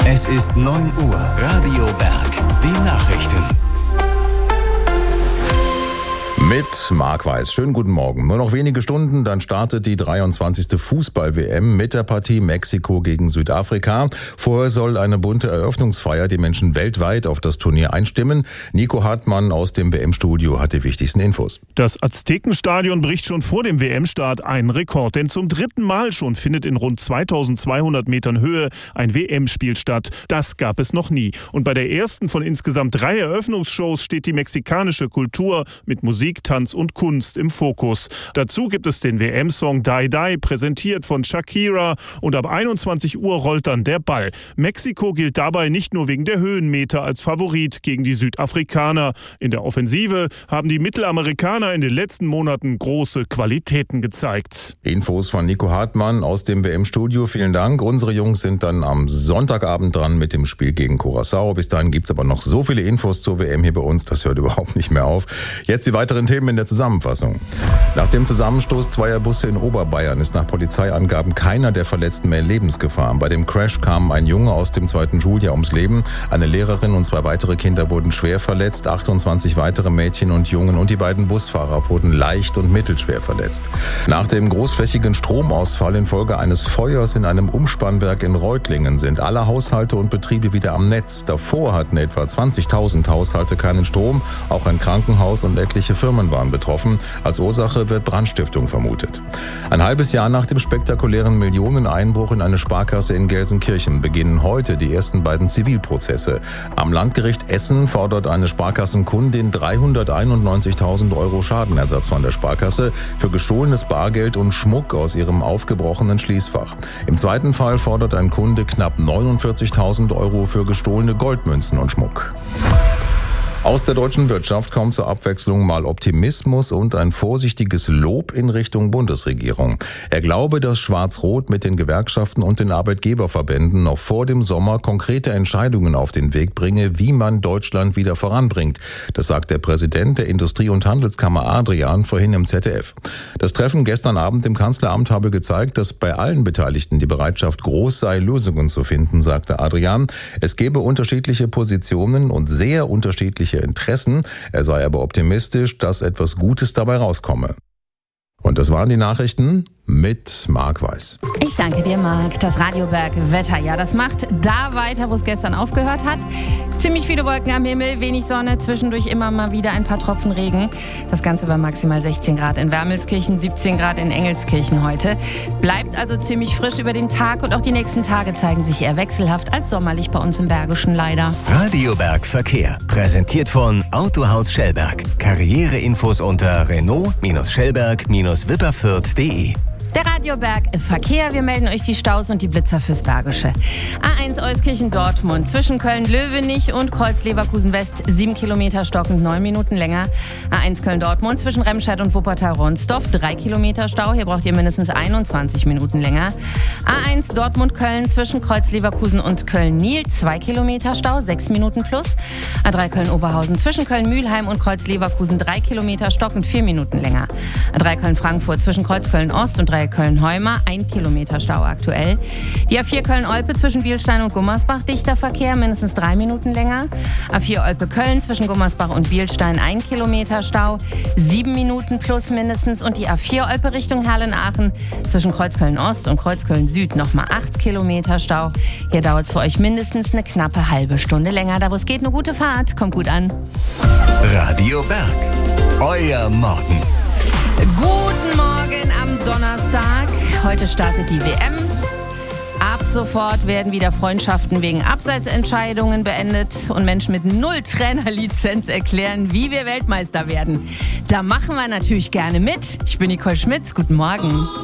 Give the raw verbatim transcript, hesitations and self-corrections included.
Es ist neun Uhr. Radio Berg. Die Nachrichten. Mit Marc Weiß. Schönen guten Morgen. Nur noch wenige Stunden, dann startet die dreiundzwanzigste Fußball-W M mit der Partie Mexiko gegen Südafrika. Vorher soll eine bunte Eröffnungsfeier die Menschen weltweit auf das Turnier einstimmen. Nico Hartmann aus dem W M-Studio hat die wichtigsten Infos. Das Aztekenstadion bricht schon vor dem W M-Start einen Rekord, denn zum dritten Mal schon findet in rund zweitausendzweihundert Metern Höhe ein W M-Spiel statt. Das gab es noch nie. Und bei der ersten von insgesamt drei Eröffnungsshows steht die mexikanische Kultur mit Musik, Tanz und Kunst im Fokus. Dazu gibt es den W M-Song Die Die, präsentiert von Shakira, und ab einundzwanzig Uhr rollt dann der Ball. Mexiko gilt dabei nicht nur wegen der Höhenmeter als Favorit gegen die Südafrikaner. In der Offensive haben die Mittelamerikaner in den letzten Monaten große Qualitäten gezeigt. Infos von Nico Hartmann aus dem W M-Studio. Vielen Dank. Unsere Jungs sind dann am Sonntagabend dran mit dem Spiel gegen Curaçao. Bis dahin gibt es aber noch so viele Infos zur W M hier bei uns, das hört überhaupt nicht mehr auf. Jetzt die weiteren Themen in der Zusammenfassung. Nach dem Zusammenstoß zweier Busse in Oberbayern ist nach Polizeiangaben keiner der Verletzten mehr in Lebensgefahr. Bei dem Crash kam ein Junge aus dem zweiten Schuljahr ums Leben. Eine Lehrerin und zwei weitere Kinder wurden schwer verletzt. achtundzwanzig weitere Mädchen und Jungen und die beiden Busfahrer wurden leicht und mittelschwer verletzt. Nach dem großflächigen Stromausfall infolge eines Feuers in einem Umspannwerk in Reutlingen sind alle Haushalte und Betriebe wieder am Netz. Davor hatten etwa zwanzigtausend Haushalte keinen Strom. Auch ein Krankenhaus und etliche Firmen waren betroffen. Als Ursache wird Brandstiftung vermutet. Ein halbes Jahr nach dem spektakulären Millioneneinbruch in eine Sparkasse in Gelsenkirchen beginnen heute die ersten beiden Zivilprozesse. Am Landgericht Essen fordert eine Sparkassenkundin dreihunderteinundneunzigtausend Euro Schadenersatz von der Sparkasse für gestohlenes Bargeld und Schmuck aus ihrem aufgebrochenen Schließfach. Im zweiten Fall fordert ein Kunde knapp neunundvierzigtausend Euro für gestohlene Goldmünzen und Schmuck. Aus der deutschen Wirtschaft kommt zur Abwechslung mal Optimismus und ein vorsichtiges Lob in Richtung Bundesregierung. Er glaube, dass Schwarz-Rot mit den Gewerkschaften und den Arbeitgeberverbänden noch vor dem Sommer konkrete Entscheidungen auf den Weg bringe, wie man Deutschland wieder voranbringt. Das sagt der Präsident der Industrie- und Handelskammer Adrian vorhin im Z D F. Das Treffen gestern Abend im Kanzleramt habe gezeigt, dass bei allen Beteiligten die Bereitschaft groß sei, Lösungen zu finden, sagte Adrian. Es gebe unterschiedliche Positionen und sehr unterschiedliche Interessen. Er sei aber optimistisch, dass etwas Gutes dabei rauskomme. Und das waren die Nachrichten mit Marc Weiß. Ich danke dir, Marc. Das Radio Berg Wetter, ja, das macht da weiter, wo es gestern aufgehört hat. Ziemlich viele Wolken am Himmel, wenig Sonne, zwischendurch immer mal wieder ein paar Tropfen Regen. Das Ganze bei maximal sechzehn Grad in Wermelskirchen, siebzehn Grad in Engelskirchen heute. Bleibt also ziemlich frisch über den Tag und auch die nächsten Tage zeigen sich eher wechselhaft als sommerlich bei uns im Bergischen leider. Radio Berg Verkehr, präsentiert von Autohaus Schellberg. Karriereinfos unter Renault-Schellberg-Wipperfürth punkt de. Der Radio Berg Verkehr, wir melden euch die Staus und die Blitzer fürs Bergische. A eins Euskirchen-Dortmund zwischen Köln-Löwenich und Kreuz-Leverkusen-West, sieben Kilometer stockend, neun Minuten länger. A eins Köln-Dortmund zwischen Remscheid und Wuppertal-Ronsdorf, drei Kilometer Stau, hier braucht ihr mindestens einundzwanzig Minuten länger. A eins Dortmund-Köln zwischen Kreuz-Leverkusen und Köln-Niel, zwei Kilometer Stau, sechs Minuten plus. A drei Köln-Oberhausen zwischen Köln-Mühlheim und Kreuz-Leverkusen, drei Kilometer stockend, vier Minuten länger. A drei Köln-Frankfurt zwischen Kreuz-Köln-Ost und drei Köln-Heuma, ein Kilometer Stau aktuell. Die A vier Köln-Olpe zwischen Bielstein und Gummersbach, dichter Verkehr, mindestens drei Minuten länger. A vier Olpe-Köln zwischen Gummersbach und Bielstein, ein Kilometer Stau, sieben Minuten plus mindestens. Und die A vier Olpe Richtung Herlen-Aachen zwischen Kreuzköln-Ost und Kreuzköln-Süd nochmal acht Kilometer Stau. Hier dauert es für euch mindestens eine knappe halbe Stunde länger. Da wo es geht, eine gute Fahrt. Kommt gut an. Radio Berg, euer Morgen. Guten Morgen am Donnerstag. Heute startet die W M. Ab sofort werden wieder Freundschaften wegen Abseitsentscheidungen beendet und Menschen mit null Trainerlizenz erklären, wie wir Weltmeister werden. Da machen wir natürlich gerne mit. Ich bin Nicole Schmitz. Guten Morgen.